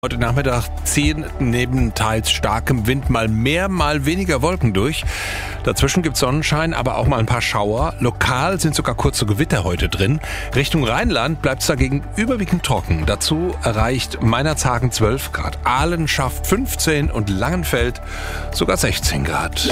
Heute Nachmittag ziehen neben teils starkem Wind mal mehr, mal weniger Wolken durch. Dazwischen gibt es Sonnenschein, aber auch mal ein paar Schauer. Lokal sind sogar kurze Gewitter heute drin. Richtung Rheinland bleibt es dagegen überwiegend trocken. Dazu erreicht Meinerzhagen 12 Grad, Aalen schafft 15 und Langenfeld sogar 16 Grad.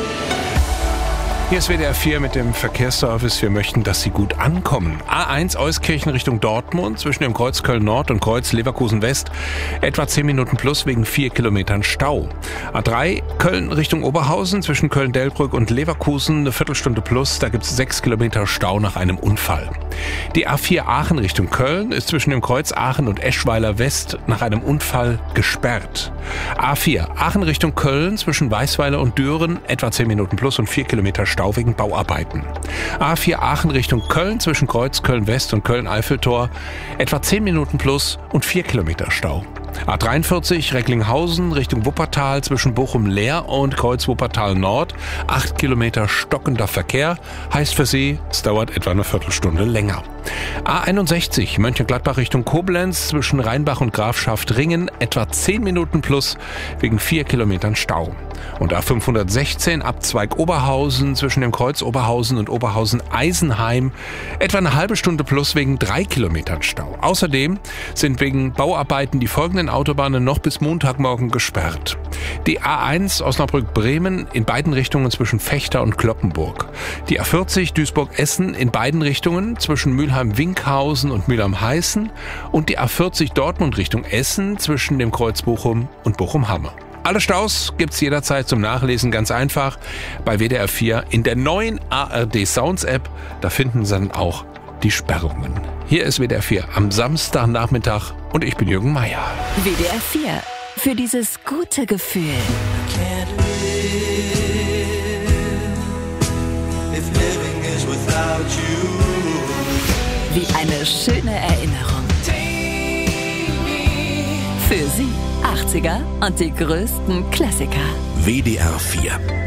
Hier ist WDR 4 mit dem Verkehrsservice. Wir möchten, dass Sie gut ankommen. A1 Euskirchen Richtung Dortmund zwischen dem Kreuz Köln-Nord und Kreuz Leverkusen-West. Etwa 10 Minuten plus wegen 4 Kilometern Stau. A3 Köln Richtung Oberhausen zwischen Köln-Delbrück und Leverkusen eine Viertelstunde plus. Da gibt es 6 Kilometer Stau nach einem Unfall. Die A4 Aachen Richtung Köln ist zwischen dem Kreuz Aachen und Eschweiler West nach einem Unfall gesperrt. A4 Aachen Richtung Köln zwischen Weißweiler und Düren etwa 10 Minuten plus und 4 Kilometer Stau wegen Bauarbeiten. A4 Aachen Richtung Köln zwischen Kreuz Köln-West und Köln-Eiffeltor etwa 10 Minuten plus und 4 Kilometer Stau. A43 Recklinghausen Richtung Wuppertal zwischen Bochum-Leer und Kreuz Wuppertal-Nord. 8 Kilometer stockender Verkehr. Heißt für Sie, es dauert etwa eine Viertelstunde länger. A61 Mönchengladbach Richtung Koblenz zwischen Rheinbach und Grafschaft-Ringen etwa 10 Minuten plus wegen 4 Kilometern Stau. Und A516 Abzweig Oberhausen zwischen dem Kreuz Oberhausen und Oberhausen-Eisenheim etwa eine halbe Stunde plus wegen 3 Kilometern Stau. Außerdem sind wegen Bauarbeiten die folgenden Autobahnen noch bis Montagmorgen gesperrt. Die A1 Osnabrück-Bremen in beiden Richtungen zwischen Vechta und Cloppenburg. Die A40 Duisburg-Essen in beiden Richtungen zwischen Mülheim-Winkhausen und Mülheim-Heißen. Und die A40 Dortmund Richtung Essen zwischen dem Kreuz Bochum und Bochum-Hamme. Alle Staus gibt's jederzeit zum Nachlesen, ganz einfach, bei WDR 4 in der neuen ARD Sounds App. Da finden Sie dann auch die Sperrungen. Hier ist WDR 4 am Samstagnachmittag und ich bin Jürgen Meier. WDR 4, für dieses gute Gefühl. Wie eine schöne Erinnerung. Für Sie 80er und die größten Klassiker. WDR 4